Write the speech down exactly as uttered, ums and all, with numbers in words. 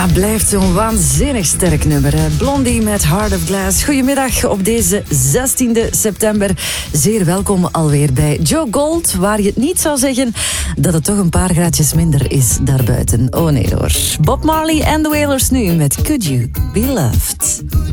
Ja, blijft zo'n waanzinnig sterk nummer. Hè? Blondie met Heart of Glass. Goedemiddag op deze zestiende september. Zeer welkom alweer bij Joe Gold, waar je het niet zou zeggen dat het toch een paar graadjes minder is daarbuiten. Oh nee hoor. Bob Marley en The Wailers nu met Could You Be Loved.